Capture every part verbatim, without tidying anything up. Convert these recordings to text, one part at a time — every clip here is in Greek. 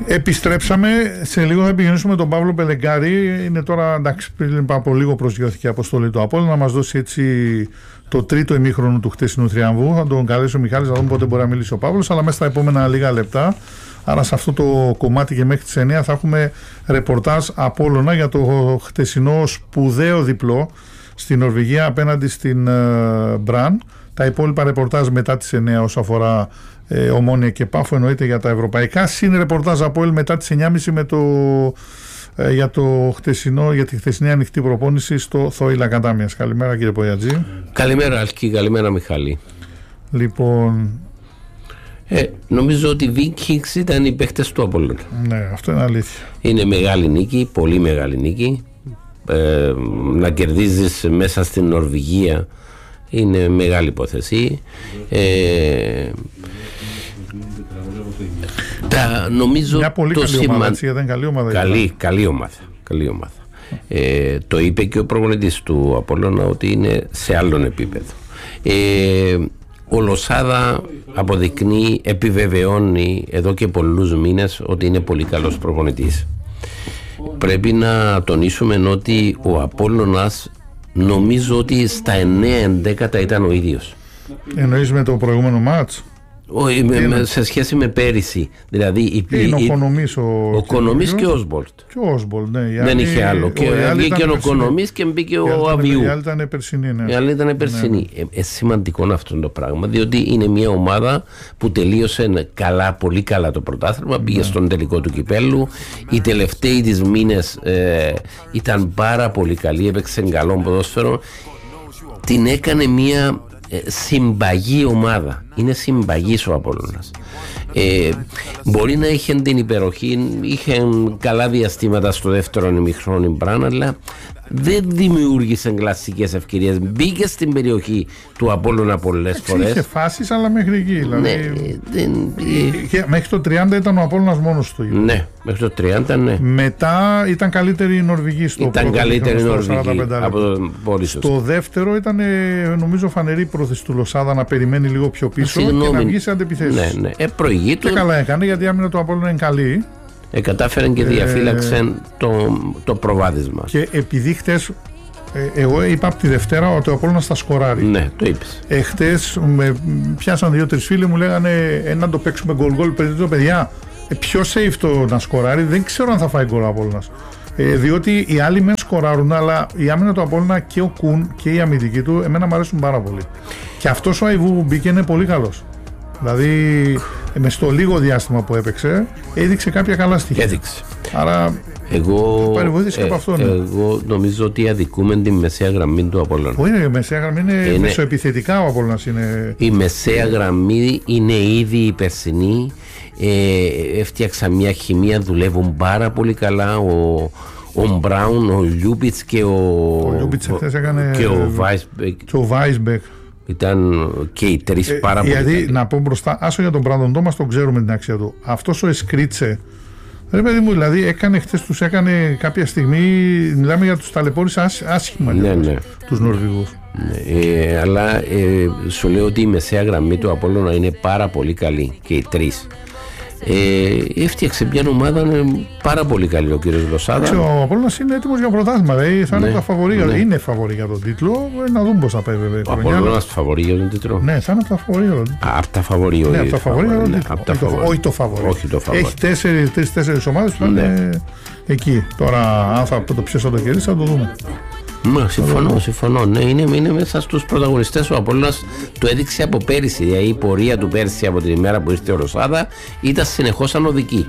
Επιστρέψαμε, σε λίγο θα επικοινωνήσουμε τον Παύλο Πελεγκάρη. Είναι τώρα, εντάξει, πριν από λίγο προσγειώθηκε η αποστολή του Απόλλωνα να μας δώσει έτσι το τρίτο ημίχρονο του χτεσινού θριαμβού. Θα τον καλέσει ο Μιχάλης να δούμε πότε μπορεί να μιλήσει ο Παύλος, αλλά μέσα στα επόμενα λίγα λεπτά. Άρα σε αυτό το κομμάτι και μέχρι τις εννιά θα έχουμε ρεπορτάζ Απόλλωνα για το χτεσινό σπουδαίο διπλό στην Νορβηγία απέναντι στην Μπραν. Τα υπόλοιπα ρεπορτάζ μετά τις εννιά όσο αφορά ε, Ομόνια και Πάφο, εννοείται για τα ευρωπαϊκά. Συν ρεπορτάζ από ελ μετά τις εννιά και μισή με το, ε, για, το χτεσινό, για τη χτεσινή ανοιχτή προπόνηση στο Θόηλα Κατάμιας. Καλημέρα κύριε Πογιατζή. Καλημέρα Αλκή, καλημέρα Μιχάλη. Λοιπόν... Ε, νομίζω ότι οι Vikings ήταν οι παίχτες του Απόλλωνα. Ναι, αυτό είναι αλήθεια. Είναι μεγάλη νίκη, πολύ μεγάλη νίκη. Ε, να κερδίζεις μέσα στην Νορβηγία είναι μεγάλη υπόθεση. Ε, τα, νομίζω μια πολύ το καλή σημα... ομάδα, έτσι, ήταν καλή ομάδα. Καλή, καλή ομάδα, καλή ομάδα. Ε, το είπε και ο προπονητής του Απόλλωνα ότι είναι σε άλλον επίπεδο. Ε, ο Λοσάδα αποδεικνύει, επιβεβαιώνει εδώ και πολλούς μήνες ότι είναι πολύ καλός προπονητής. Πρέπει να τονίσουμε ότι ο Απόλλωνας νομίζω ότι στα εννέα ενδέκα ήταν ο ίδιος. Εννοείς με το προηγούμενο μάτς? Όχι, με, με, σε σχέση με πέρυσι. Δηλαδή η, είναι η, ο Κονομής, ο, ο Κονομής και ο Όσμπολτ. Και ο Όσμπολτ, ναι. Δεν άλλη, είχε άλλο. Και βγήκε ο Κονομής και μπήκε ο Αβιού. Η άλλη ήταν περσινή. Ναι. Η άλλη ήταν περσινή. Ναι. Ε, ε, σημαντικό αυτό το πράγμα, διότι είναι μια ομάδα που τελείωσε καλά, πολύ καλά το πρωτάθλημα. Ναι. Πήγε στον τελικό του κυπέλλου. Οι τελευταίοι της μήνες ε, ήταν πάρα πολύ καλή. Έπαιξε καλό ποδόσφαιρο. Την έκανε μια συμπαγή ομάδα. Είναι συμπαγής ο Απόλλωνας. Ε, μπορεί να είχε την υπεροχή, είχε καλά διαστήματα στο δεύτερο ημιχρόνιο Μπραν, αλλά δεν δημιούργησε κλασικές ευκαιρίες. Μπήκε στην περιοχή του Απόλλωνα πολλές φορές. Είχε φάσεις, αλλά μέχρι εκεί. Δηλαδή, ναι, δεν... ε, μέχρι το τριάντα ήταν ο Απόλλωνας μόνος του. Ναι, μέχρι το τριάντα, ναι. Μετά ήταν καλύτερη η Νορβηγή στο ήταν πρώτο. Ήταν καλύτερη η Νορβηγή από το Πόρισος. Στο δεύτερο ήταν, νομίζω, φανερή πρόθεση του Λοσάδα να περιμένει λίγο πιο πίσω. Συγγνώμη. Και να βγει σε αντεπιθέσεις. Ναι, ναι. Ε, προηγεί και καλά έκανε, γιατί η άμυνα του Απόλλωνα είναι καλή. Ε, κατάφεραν και διαφύλαξαν ε, το, το προβάδισμα. Και επειδή χτες, ε, εγώ είπα από τη Δευτέρα ότι ο Απόλλωνας θα σκοράρει. Ναι, το είπες. Ε, χτες με πιάσαν δύο-τρεις φίλοι, μου λέγανε ε, να το παίξουμε γκολ-γκολ. Παιδιά, ε, πιο safe το να σκοράρει, δεν ξέρω αν θα φάει γκολ ο Απόλλωνας. Ε, διότι οι άλλοι μεν σκοράρουν, αλλά η άμυνα του Απόλλωνα και ο Κουν και η αμυντική του, εμένα μου αρέσουν πάρα πολύ. Και αυτός ο Αϊβού που μπήκε είναι πολύ καλός. Δηλαδή, με στο λίγο διάστημα που έπαιξε, έδειξε κάποια καλά στοιχεία. Έδειξε. Άρα, εγώ, παρεμβολήθησε ε, από αυτό. Ναι. Εγώ νομίζω ότι αδικούμε τη μεσαία γραμμή του Απόλλωνα. Πού είναι η μεσαία γραμμή, είναι, είναι μεσοεπιθετικά ο Απόλλωνας. Είναι... Η μεσαία γραμμή είναι ήδη η περσινή. Ε, έφτιαξα μια χημεία, δουλεύουν πάρα πολύ καλά. Ο, ο Μπράουν, ο Λιούμπιτς και ο, ο, Λιούμπιτς εχθές έκανε, και ο Βάισμπεκ. Και ο Βάισμπεκ. Ήταν και οι τρεις ε, πάρα πολύ. Δηλαδή, να πω μπροστά, άσο για τον Μπράντον Τόμας, τον ξέρουμε την αξία του. Αυτός ο Εσκρίτσε, ρε παιδί μου, δηλαδή έκανε χτες, τους έκανε κάποια στιγμή, μιλάμε για τους ταλαιπώρησε άσχημα, ναι, ναι. τους Νορβηγούς. Ναι, ε, αλλά ε, σου λέω ότι η μεσαία γραμμή του Απόλλωνα είναι πάρα πολύ καλή και οι τρεις. Ε, έφτιαξε μια ομάδα ε, πάρα πολύ καλή ο κύριος Λοσάδα. Ο Απόλλωνας είναι έτοιμος για πρωτάθλημα. Δηλαδή θα είναι ναι, τα φαβορί, ναι. Είναι φαβορί για τον τίτλο. Να δούμε πώς θα πάει βέβαια. Ο Απόλλωνας φαβορί για τον τίτλο. Ναι, θα είναι από τα φαβορί για τον τίτλο. Από τα φαβορί, ναι, από τα φαβορί για τον τίτλο. Όχι το φαβορί. Έχει τρεις-τέσσερις ομάδες που θα είναι εκεί. Τώρα, αν θα το ποιος θα το κερδίσει, θα το δούμε. Μα, συμφωνώ, συμφωνώ. Ναι, είναι, είναι μέσα στους πρωταγωνιστές. Ο Απόλλωνας το έδειξε από πέρυσι. Δηλαδή η πορεία του πέρυσι από την ημέρα που ήρθε ο Ρωσάδα ήταν συνεχώς ανωδική.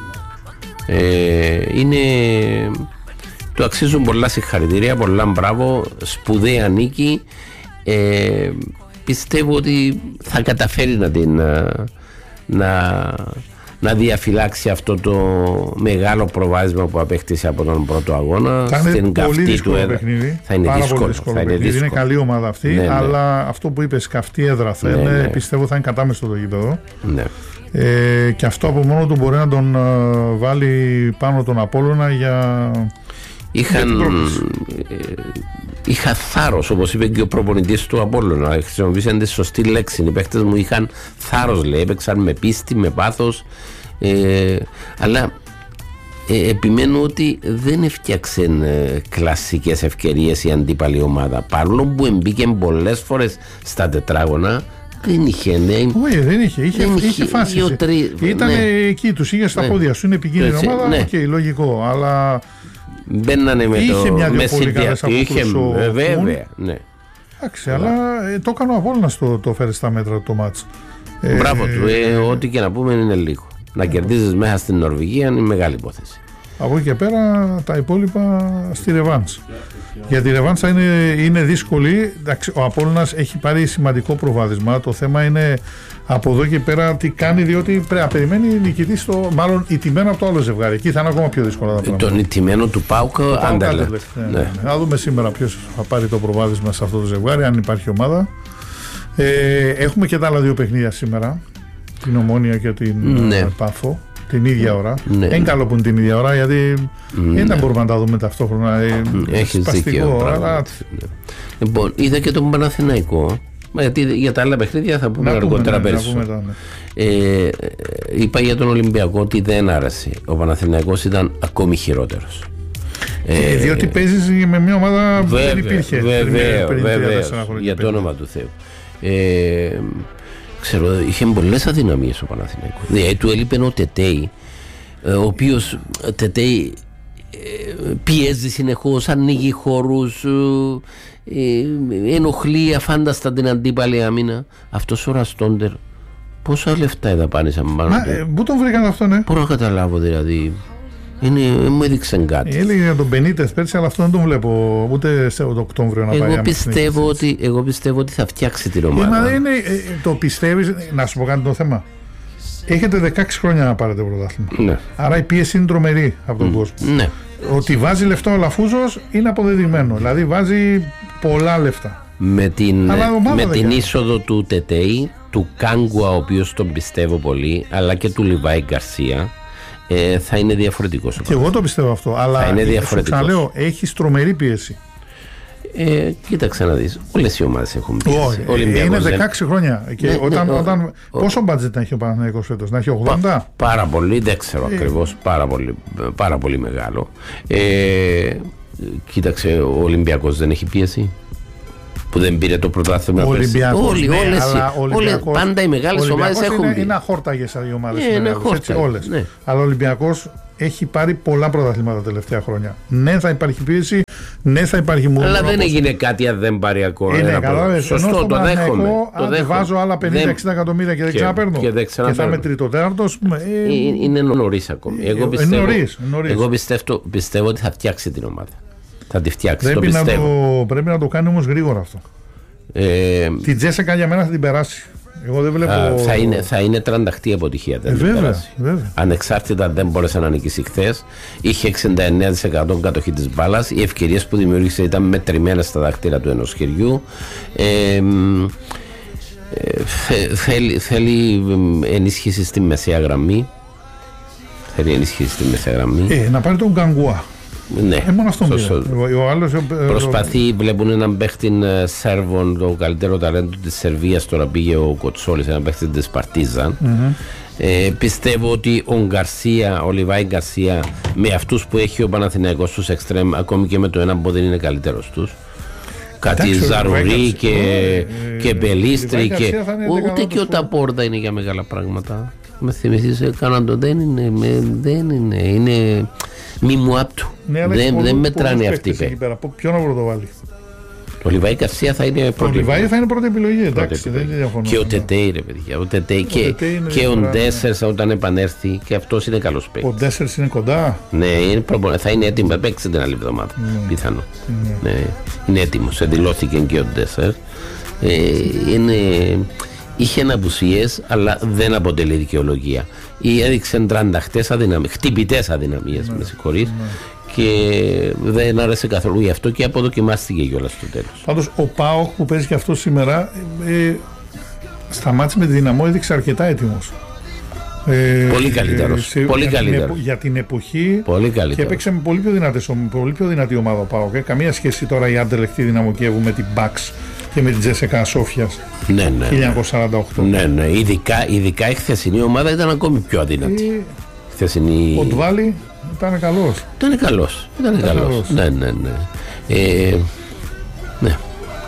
Ε, είναι... Του αξίζουν πολλά συγχαρητήρια, πολλά μπράβο, σπουδαία νίκη. Ε, πιστεύω ότι θα καταφέρει να την... να... να διαφυλάξει αυτό το μεγάλο προβάδισμα που απέκτησε από τον πρώτο αγώνα. Θα είναι πολύ δύσκολο του παιχνίδι. Θα είναι πάρα δύσκολο. Πολύ δύσκολο θα είναι, δύσκολο. Είναι καλή ομάδα αυτή, ναι, ναι. αλλά αυτό που είπε, καυτή έδρα θα ναι, είναι, ναι. Πιστεύω θα είναι κατάμεστο το γήπεδο. Ναι. Ε, και αυτό από μόνο του μπορεί να τον uh, βάλει πάνω τον Απόλλωνα για... Είχαν, ε, είχα θάρρος, όπως είπε και ο προπονητής του Απόλλωνα. Χρησιμοποίησαν τη σωστή λέξη. Οι παίκτες μου είχαν θάρρος, λέει. Έπαιξαν με πίστη, με πάθος. Ε, αλλά ε, επιμένω ότι δεν έφτιαξε ε, κλασικές ευκαιρίες η αντίπαλη ομάδα. Παρόλο που εμπήκε πολλές φορές στα τετράγωνα, δεν είχε. Ναι, όχι, δεν είχε. Είχε, δεν είχε, είχε φάσεις. τρι... Ήταν ναι. εκεί, τους είχε στα ναι. πόδια σου. Είναι επικίνδυνη Έτσι, ομάδα. ναι. Οκ, okay, λογικό. Αλλά. Μπαίνανε με είχε το μια-δυο πολύ καλές είχε, βέβαια, ναι. Εντάξει, αλλά ε, το έκανε ο Απόλλωνας το, το φέρει στα μέτρα το μάτς. Μπράβο του, ε, ό,τι και να πούμε είναι λίγο. Να κερδίζεις μέσα στην Νορβηγία είναι μεγάλη υπόθεση. Από εκεί και πέρα τα υπόλοιπα στη ρεβάνς. Γιατί η ρεβάνς είναι, είναι δύσκολη. Εντάξει, ο Απόλλωνας έχει πάρει σημαντικό προβάδισμα. Το θέμα είναι από εδώ και πέρα τι κάνει, διότι πρέπει να περιμένει νικητή στο. Μάλλον ηττημένο από το άλλο ζευγάρι. Εκεί θα είναι ακόμα πιο δύσκολα τα πράγματα. Τον ηττημένο του ΠΑΟΚ Άντερλεχτ. Ναι, ναι. Ναι. Να δούμε σήμερα ποιος θα πάρει το προβάδισμα σε αυτό το ζευγάρι, αν υπάρχει ομάδα. Ε, έχουμε και τα άλλα δύο παιχνίδια σήμερα. Την Ομόνια και την ναι. Πάφο. Την ίδια ώρα. Ναι. Είναι καλό που είναι την ίδια ώρα, γιατί ναι. δεν μπορούμε να τα δούμε ταυτόχρονα. Έχει δίκιο. Αλλά... Ναι. Λοιπόν, είδα και τον Παναθηναϊκό. Γιατί για τα άλλα παιχνίδια θα πούμε αργότερα περισσότερο. Ναι. Ε, είπα για τον Ολυμπιακό ότι δεν άρεσε. Ο Παναθηναϊκός ήταν ακόμη χειρότερος. Ε, ε, διότι παίζεις με μια ομάδα που βέβαια, δεν υπήρχε. Βέβαια, βέβαια. Για το όνομα του Θεού. Ε, Ξέρω, είχε πολλές αδυναμίες ο Παναθηναϊκός. Δηλαδή του έλειπε ο Τετέι, ο οποίος Τετέι πιέζει συνεχώς, ανοίγει χώρους, ενοχλεί αφάνταστα την αντίπαλη άμυνα. Αυτός ο Ραστόντερ πόσα λεφτά εδαπάνησαν πάνω του? Πού τον βρήκαν αυτό, ναι? Μπορώ να καταλάβω δηλαδή. Είναι, μου έδειξε κάτι. Έλεγε για τον Μπενίτες πέρσι, αλλά αυτό δεν τον βλέπω ούτε σε Οκτώβριο να εγώ πάει. Πιστεύω ότι, εγώ πιστεύω ότι θα φτιάξει την ομάδα. Ε, μα είναι, το πιστεύεις, να σου πω κάτι το θέμα. Έχετε δεκαέξι χρόνια να πάρετε πρωτάθλημα. Ναι. Άρα η πίεση είναι τρομερή από τον mm. κόσμο. Ναι. Ότι βάζει λεφτά ο Λαφούζος είναι αποδεδειγμένο. Δηλαδή βάζει πολλά λεφτά. Με την, με την είσοδο του Τετέι, του Κάγκουα, ο οποίος τον πιστεύω πολύ, αλλά και του Λιβάη Γκαρσία. Ε, θα είναι διαφορετικός. Και εγώ το πιστεύω αυτό. Αλλά θα είναι διαφορετικός. Ξαναλέω, έχει τρομερή πίεση. Ε, κοίταξε να δεις. Όλες οι ομάδες έχουν πίεση. Oh, ε, είναι δεκαέξι χρόνια. Και ναι, όταν, ναι, όταν, ο, πόσο μπάτζετ να έχει ο Παναθηναϊκός φέτος? Να έχει ογδόντα? Πα, πάρα πολύ, δεν ξέρω ε. ακριβώς. Πάρα πολύ, πάρα πολύ μεγάλο. Ε, κοίταξε, ο Ολυμπιακός δεν έχει πίεση. Που δεν πήρε το πρωτάθλημα. Όλοι, ναι, όλες, όλες, πάντα οι μεγάλες ομάδες έχουν είναι, είναι αχόρταγες οι ομάδες. Ε, είναι αχόρταγες, όλες. Ναι. Αλλά ο Ολυμπιακός έχει πάρει πολλά πρωταθλήματα τα τελευταία χρόνια. Ναι, θα υπάρχει πίεση, ναι, θα υπάρχει μόνο. Αλλά δεν έγινε κάτι αν δεν πάρει ακόμα. Είναι καλά, σωστό, το δέχομαι. Αν βάζω άλλα πενήντα εξήντα εκατομμύρια και δεν ξαναπαίρνω. Και, και θα είμαι τριτοτέρατος. Ε, είναι νωρίς ακόμη. Εγώ πιστεύω, νωρίς, νωρίς. εγώ πιστεύω, πιστεύω ότι θα φτιάξει την ομάδα. Θα τη φτιάξει. Πρέπει, το να το, πρέπει να το κάνει όμως γρήγορα αυτό. Ε, την Τζέσσεκα για μένα θα την περάσει. Εγώ δεν βλέπω... α, θα, είναι, θα είναι τρανταχτή αποτυχία. Δεν ε, βέβαια, περάσει. Βέβαια. Ανεξάρτητα δεν μπόρεσε να νικήσει χθες. Είχε εξήντα εννέα τοις εκατό κατοχή της μπάλας. Οι ευκαιρίες που δημιούργησε ήταν μετρημένες στα δάχτυλα του ενός χεριού. Ε, ε, θέλει, θέλει ενίσχυση στη μεσαία γραμμή. Θέλει ενίσχυση στη μεσαία γραμμή. Ε, να πάρει τον Γκαγκουά. Ναι, ε, μόνο αυτό ο άλλος, προσπαθεί, το... βλέπουν έναν παίχτη Σέρβον, το καλύτερο ταλέντο της Σερβίας. Τώρα πήγε ο Κοτσόλης, έναν παίχτη της Παρτίζαν. Mm-hmm. ε, πιστεύω ότι ο Γκαρσία, ο Λιβάη Γκαρσία, με αυτούς που έχει ο Παναθηναϊκός στους εξτρέμ, ακόμη και με το έναν που δεν είναι καλύτερος τους, κάτι Ζαρουρί και, ε, και Μπελίστρη και ούτε και ο Ταπόρτα είναι για μεγάλα πράγματα. Με θυμηθείς, έκαναν το δεν είναι, δεν είναι, είναι μη μου άπτου. Ναι, δεν, δεν μετράνε αυτοί οι παίκτες. Ποιο να βρω το βάλει? Ο Λιβάη Γκαρσία θα είναι πρώτη. Ο Λιβάη θα είναι πρώτη επιλογή, εντάξει, δεν διαφωνώ. Και ο Τετέι, ρε παιδιά. Ο Τετέι και, και ο Ντέσσερς όταν επανέλθει, και αυτός είναι καλός παίκτης. Ο Ντέσσερς είναι κοντά. Ναι, είναι προπο... θα είναι έτοιμο. Θα παίξει την άλλη εβδομάδα. Mm. Πιθανό. Mm. Ναι, είναι έτοιμος. Εντυλώθηκε και ο Ντέσσερς. Ε, είναι. Είχε απουσίες, αλλά δεν αποτελεί δικαιολογία. Ή έδειξε τρανταχτές αδυναμίες, χτυπητές αδυναμίες, ναι, με συγχωρείς, ναι. Και δεν άρεσε καθόλου γι' αυτό και αποδοκιμάστηκε κιόλας στο τέλος. Πάντως ο ΠΑΟΚ που παίζει και αυτό σήμερα, ε, σταμάτησε με τη Δυναμό, έδειξε αρκετά έτοιμος. Ε, πολύ καλύτερος. Ε, πολύ για, καλύτερος. Την, για την εποχή. Πολύ και έπαιξε με πολύ πιο, δυνατές, πολύ πιο δυνατή ομάδα ο ΠΑΟΚ. Ε. Καμία σχέση τώρα η Άντερλεχτ, η Δυναμο Κιέβου με την Μπαξ και με την Τζέσικα Σόφιας ναι, ναι, χίλια εννιακόσια σαράντα οκτώ. Ναι, ναι. Ειδικά, ειδικά η χθεσινή ομάδα ήταν ακόμη πιο αδύνατη. Η... Χθεσινή... Ο Ντβάλι ήταν καλός. Ήταν καλός. Ήταν καλός. καλός. Ναι, ναι, ναι. Ε, ναι.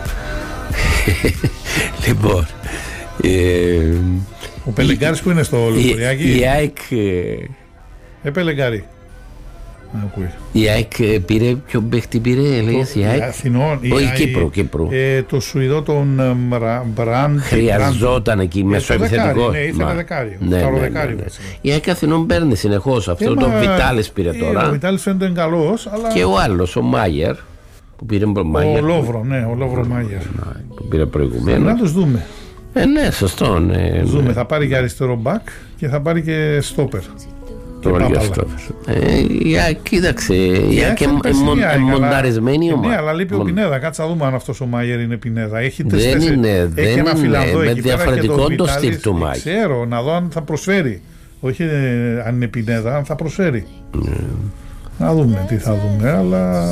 Λοιπόν. Ε, ο Πελεγκάρης που είναι στο Λεωφοριάκι. Η ΑΕΚ. Ε, Πελεγκάρη. Η ΑΕΚ πήρε, ποιο παίχτη πήρε, έλεγες η ΑΕΚ. Αθηνών, η Όχι, Κύπρο, Κύπρο. Ε, το Σουηδό τον Μπραντ. Χρειαζόταν εκεί μεσοεπιθετικό. Ναι, ήθελε δεκάριο. Ναι, ναι, ναι, ναι. Η ΑΕΚ Αθηνών παίρνει συνεχώς αυτό. Ε, το Βιτάλης πήρε τώρα. Ο Βιτάλης φαίνεται είναι καλός. Αλλά... Και ο άλλος, ο Μάγερ. Που πήρε ο Μάγερ. Ο Λόβρο, ναι, ο Λόβρο Μάγερ. Που πήρε προηγουμένως. Να τους δούμε. Ε, ναι, σωστό. Ναι, δούμε, ναι. Θα πάρει και αριστερό μπακ και θα πάρει και στόπερ. Ε, για, κοίταξε, για και μονταρισμένη ομάδα. Ναι, αλλά λείπει ο Πινέδα. Κάτσε να δούμε αν αυτός ο Μάγερ είναι Πινέδα. Έχει δεν είναι, έχει δεν ένα φιλανδό είναι, εκεί με διαφορετικό το στυλ του Μάγερ. Ξέρω, να δω αν θα προσφέρει. Όχι αν είναι Πινέδα, αν θα προσφέρει. Mm. Να δούμε τι θα δούμε, αλλά...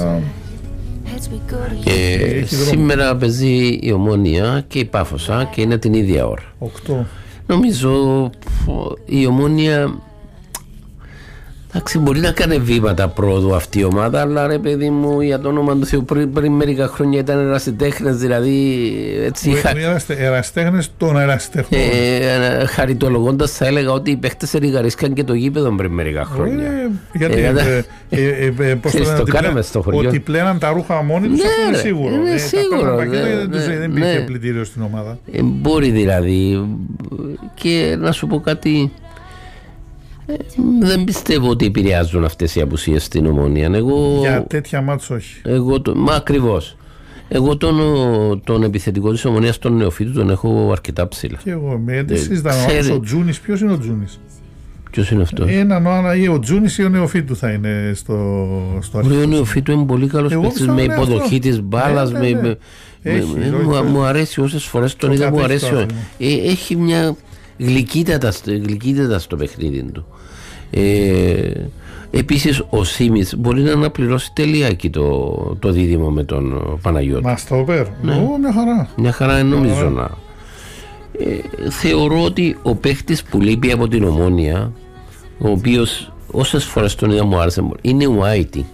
Ε, σήμερα παίζει η Ομόνια και η Πάφωσα και είναι την ίδια ώρα. Οκτώ. Νομίζω η Ομόνια... Εντάξει, μπορεί να κάνει βήματα πρόοδου αυτή η ομάδα, αλλά ρε παιδί μου, για το όνομα του Θεού, πριν, πριν μερικά χρόνια ήταν ερασιτέχνες, δηλαδή έτσι. Είχα... Ερασιτέχνες των ερασιτέχνων. Ε, χαριτολογώντας θα έλεγα ότι οι παίχτες ερηγαρίσκαν και το γήπεδο πριν μερικά χρόνια. Ε, γιατί, ε, ε, ε, ε, ε, πώς το λένε, το κάναμε στο χωριό. Ότι πλέναν τα ρούχα μόνοι τους, αυτό είναι σίγουρο. Είναι ε, σίγουρο. Τα δεν, δεν, δεν υπήρχε πλυντήριο στην ομάδα. Ε, μπορεί δηλαδή. Και να σου πω κάτι. Ε, δεν πιστεύω ότι επηρεάζουν αυτές οι απουσίες στην Ομόνια. Εγώ, για τέτοια μάτς όχι. Εγώ, το, μα ακριβώς. Εγώ τον, τον επιθετικό της Ομονίας, τον νεοφύτου, τον έχω αρκετά ψηλά. Και εγώ. Με δεν συζητάμε. Ο Τζούνις, ποιος είναι ο Τζούνις? Ποιος είναι αυτό? Έναν ή ο Τζούνις ή ο νεοφύτου θα είναι στο, στο αρχείο. Ο νεοφύτου είναι πολύ καλός παίκτης, με υποδοχή της μπάλας. Ναι, ναι, ναι. με, Έχει, με, με, μου αρέσει όσες φορές τον είδα, μου αρέσει. Ε, έχει μια γλυκύτητα, γλυκύτητα στο παιχνίδι του. Ε, επίσης ο Σίμιτς μπορεί να αναπληρώσει τελειάκι το, το δίδυμο με τον Παναγιώτη. Μαστόπερ, ναι. Ω, μια χαρά. Μια χαρά νομίζω να. Ε, θεωρώ ότι ο παίχτης που λείπει από την Ομόνια, ο οποίος όσες φορές τον είδα μου άρεσε, είναι ο Άιτι.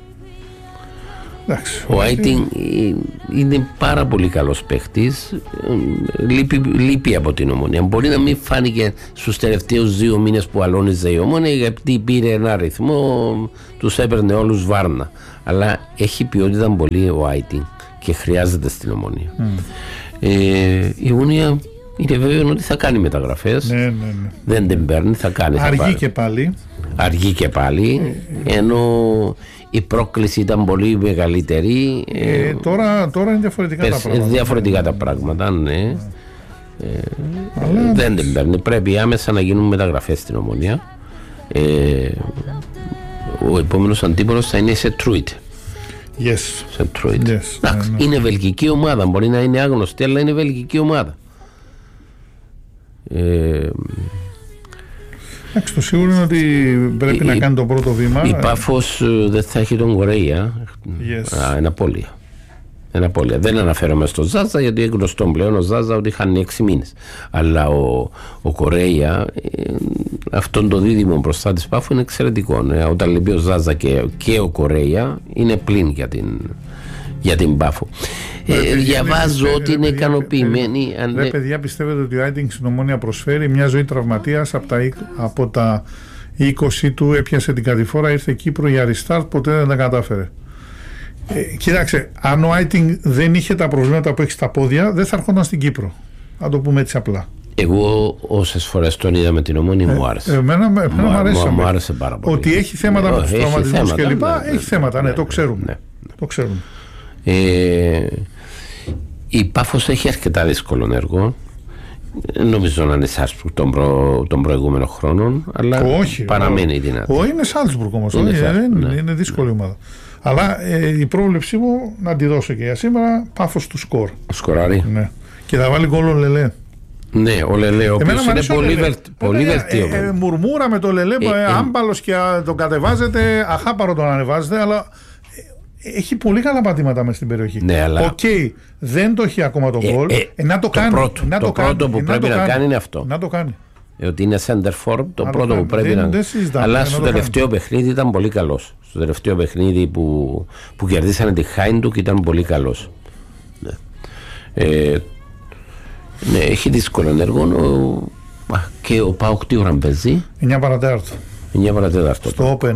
Ο Άιτι είναι πάρα πολύ καλός παίχτης, λείπει, λείπει από την Ομόνια. Μπορεί να μην φάνηκε στους τελευταίους δύο μήνες που αλώνιζε η Ομόνια, γιατί πήρε ένα ρυθμό, τους έπαιρνε όλους βάρνα, αλλά έχει ποιότητα πολύ ο Άιτι και χρειάζεται στην Ομόνια. Mm. ε, η Ομόνια είναι βέβαιο ότι θα κάνει μεταγραφές. Ναι, ναι, ναι. Δεν την παίρνει, θα κάνει. Αργεί θα και πάλι. Αργεί και πάλι, ενώ η πρόκληση ήταν πολύ μεγαλύτερη. Ε, τώρα, τώρα είναι διαφορετικά πες, τα πράγματα. Διαφορετικά τα πράγματα, ναι. Ε, αλλά... Δεν την παίρνει. Πρέπει άμεσα να γίνουν μεταγραφές στην Ομονία. Ε, ο επόμενος αντίπολος θα είναι σε Τρούιτ. Yes. Σε Τρούιτ. Yes, ναι, ναι. Είναι βελγική ομάδα. Μπορεί να είναι άγνωστη, αλλά είναι βελγική ομάδα. Ε, Εντάξει, το σίγουρο είναι ότι πρέπει η, να κάνει το πρώτο βήμα. Η Πάφος δεν θα έχει τον Κορέια. Yes. Ένα απώλεια. Ένα απώλεια. Δεν αναφέρομαι στο Ζάζα, γιατί είναι γνωστό πλέον ο Ζάζα ότι χάνει έξι μήνες. Αλλά ο, ο Κορέια, ε, αυτόν το δίδυμο μπροστά της Πάφου είναι εξαιρετικό. Ε, όταν λείπει ο Ζάζα και, και ο Κορέια, είναι πλην για την, για την Πάφου. Ε, διαβάζω ρε, ότι είναι ικανοποιημένοι. Ρε, ρε παιδιά, πιστεύετε ότι ο Άιτινγκ στην Ομόνια προσφέρει μια ζωή τραυματίας? Από τα, από τα είκοσι του έπιασε την κατηφόρα, ήρθε Κύπρο για restart, ποτέ δεν τα κατάφερε. Ε, κοίταξε, αν ο Άιτινγκ δεν είχε τα προβλήματα που έχει στα πόδια, δεν θα έρχονταν στην Κύπρο. Να το πούμε έτσι απλά. Εγώ όσες φορές τον είδα με την Ομόνια μου άρεσε. Ε, εμένα εμένα μου, μου, αρέσει, μου άρεσε πάρα πολύ. Ότι έχει θέματα ε, με τους τραυματισμούς κλπ. Έχει θέματα, ναι, το ξέρουμε. Ναι, ναι. Το ξέρουμε. Ε, η Πάφος έχει αρκετά δύσκολο έργο. Νομίζω να είναι Σάλτσμπουργκ των, προ, των προηγούμενων χρόνων, αλλά όχι, παραμένει δυνατή. Όχι, είναι Σάλτσμπουργκ όμως. Είναι, είναι, είναι δύσκολη ομάδα. Αλλά ε, η πρόβλεψή μου, να τη δώσω και για σήμερα, Πάφος του σκορ. Σκοράρει. Ναι. Και θα βάλει γκολ ο Λελέ. Ναι, ο Λελέ, ο οποίος είναι πολύ, βελ, πολύ βελτίωτο. Ε, ε, μουρμούρα με το Λελέ, ε, ε, άμπαλος και τον κατεβάζετε, αχάπαρο τον ανεβάζετε, αλλά έχει πολύ καλά πατήματα μέσα στην περιοχή. Ναι, αλλά... Οκ, okay, δεν το έχει ακόμα τον γκολ. Ε, ε, ε, να το, το κάνει. Πρώτο, να το, το κάνει, πρώτο που να πρέπει το να κάνει. κάνει είναι αυτό. Να το κάνει. Ότι είναι center forward, το να πρώτο το που πρέπει δεν, να δεν κάνει. Αλλά στο τελευταίο κάνει. παιχνίδι ήταν πολύ καλός. Στο τελευταίο παιχνίδι που, που κερδίσανε τη Χάιντουκ ήταν πολύ καλός. Ναι. Ε, ναι, έχει δύσκολο έργο. Ο, και ο Πάοκ τι ώρα παίζει? εννιά παρατέταρτο. εννιά παρατέταρτο. Στο Open.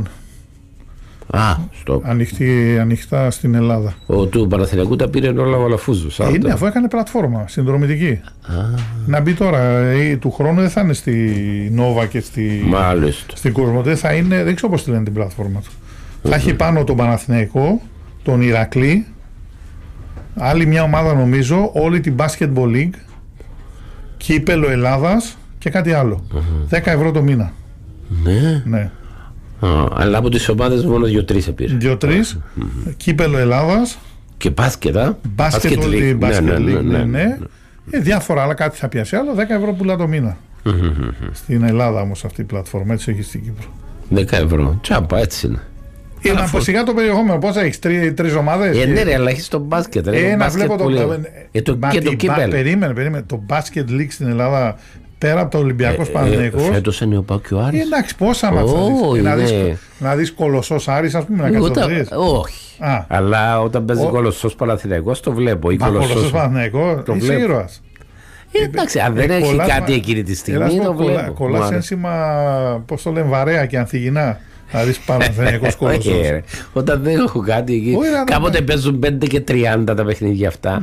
Α, στο... Ανοιχτή, ανοιχτά στην Ελλάδα. Ο του Παναθηναϊκού τα πήρε όλα ο Αλαφούζος. Ε, είναι, αφού έκανε πλατφόρμα συνδρομητική. Α. Να μπει τώρα, ε, του χρόνου δεν θα είναι στη Νόβα και στη, στην Κοσμοτέ, θα είναι, δεν ξέρω πώς τη λένε την πλατφόρμα του. Mm-hmm. Θα έχει πάνω τον Παναθηναϊκό, τον Ηρακλή, άλλη μια ομάδα νομίζω, όλη την Basketball League, κύπελο Ελλάδας και κάτι άλλο. Mm-hmm. δέκα ευρώ το μήνα. Ναι. Ναι. Α, αλλά από τις ομάδες μόνο δύο-τρεις επήρε. Δύο-τρεις, mm-hmm. κύπελο Ελλάδας. Και μπάσκετα. Μπάσκετ League, ναι, ναι, ναι, ναι, ναι. Ε, διάφορα άλλα, κάτι θα πιάσει άλλο. δέκα ευρώ πουλά το μήνα. Στην Ελλάδα όμως αυτή η πλατφόρμα, έτσι έχει στην Κύπρο. δέκα ευρώ. Τσάπα, έτσι είναι. Ε, να πω σιγά το περιεχόμενο. Πόσα έχεις, τρεις ομάδες. Ε, ναι, ρε, αλλά έχεις το μπάσκετ. Ρε, ε, να βλέπω το. Ε, το και το κύπελο. Περίμενε, περίμενε. Το μπάσκετ League στην Ελλάδα. Πέρα από το Ολυμπιακός Παναθηναϊκός. Ε, φέτος είναι ο Πάοκ και ο Άρης. Εντάξει, πόσα μάτσα oh, να δεις. Να δεις Κολοσσός Άρης, ας πούμε, να κατσοδείς. Όχι. Α. Αλλά όταν παίζει Κολοσσός Παναθηναϊκός το βλέπω. Μα Κολοσσός Παναθηναϊκός, είσαι ήρωας. Εντάξει, αν δεν έχει κάτι εκείνη τη στιγμή το βλέπω. Κολλάς ένσημα, πώς το λένε, βαρέα και ανθυγινά. Να δεις Παναθηναϊκός Κολοσσός. Όταν δεν έχω κάτι εκεί. Κάποτε παίζουν πέντε και τριάντα τα παιχνίδια αυτά.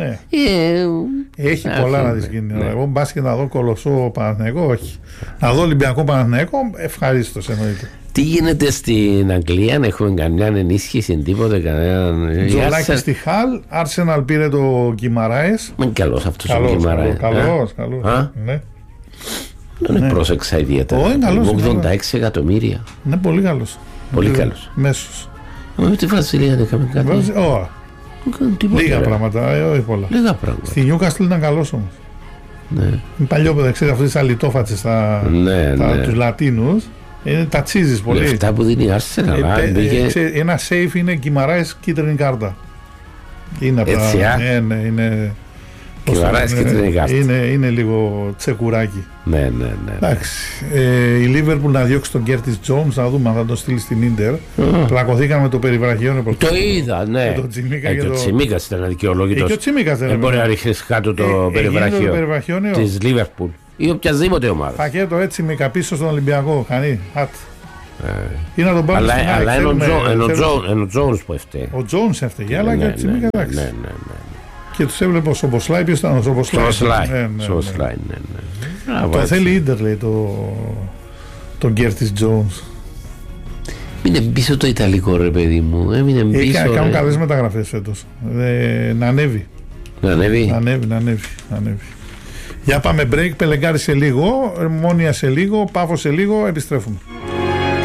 Έχει πολλά να δεις γίνει. Εγώ μπάσκετ να δω Κολοσσό Παναθηναϊκό, όχι. Να δω Ολυμπιακό Παναθηναϊκό, ευχαρίστως εννοείται. Τι γίνεται στην Αγγλία, αν έχουμε καμιά ενίσχυση, τίποτε, κανέναν. Τζολάκη στη Χαλ, Arsenal πήρε το Γκιμαράες. Μα είναι καλός αυτός ο Γκιμαράες. Καλός, καλός. Δεν είναι πρόσεξα ιδιαίτερα. ογδόντα έξι εκατομμύρια. Είναι πολύ καλός. Πολύ καλός. Μέσος. Με τη Βραζιλία δεν έκαμε κάτι. Όχι. Λίγα πράγματα, όχι πολλά. Λίγα πράγματα. Στη Νιούκαστλ ήταν καλός όμως. Ναι. Είναι παλιό παιδί, ξέρεις αυτές τις αλιτόφατσες στα, ναι, τα, ναι. τους Λατίνους. Είναι, τα τσίζεις πολύ. Λεφτά που δίνει η Arsenal. Ε, ε, ε, ένα safe είναι Γκιμαράες κίτρινη κάρτα. Είναι έτσι, απλά, ναι, ναι, είναι... Γκιμαράες κίτρινη κάρτα. Είναι, είναι λίγο τσεκουράκι. Ναι, ναι, ναι. Εντάξει. Ε, η Liverpool να διώξει τον Κέρτις Τζόουνς, να δούμε αν θα τον στείλει στην Ίντερ. Mm. Πλακωθήκαμε το περιβραχιόν. Το είδα, ναι. Το Τσιμίκα ε, και το Τσιμίκας ήταν αδικαιολόγητος. Και ο Τσιμίκας δεν μπορεί να ρίχνεις κάτω το περιβραχιόν της Liverpool ή οποιασδήποτε ομάδα. Πακέτο έτσι με πίσω στον Ολυμπιακό. Χανή, χατ. Ή να τον πάρει αλλά αλλά είναι ο Τζόουνς που έφταιγε. Ο Τζόουνς έφταιγε, αλλά και ο Τσιμίκα εντάξει. Ναι, ναι, ναι. Και τους έβλεπε ο Σομποσλάι, ποιος ήταν ο Σομποσλάι. Σομποσλάι, ναι, ναι. Το θέλει η Ίντερ, λέει, τον Κέρτις Τζόουνς. Μείνε πίσω το Ιταλικό, ρε παιδί μου. Έμεινε πίσω. Κάνουν καλές μεταγραφές φέτος. Να ανέβει. Να ανέβει. Να ανέβει, να ανέβει. Για πάμε break, Πελεγκάρη σε λίγο, Μόνια σε λίγο, Πάφο σε λίγο, επιστρέφουμε.